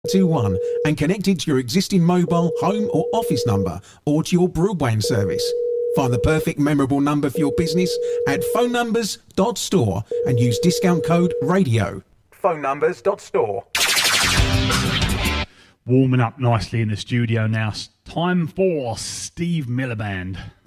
21 and connected to your existing mobile, home or office number or to your broadband service. Find the perfect memorable number for your business at phonenumbers.store and use discount code RADIO. Phonenumbers.store. Warming up nicely in the studio now. Time for Steve Miller Band.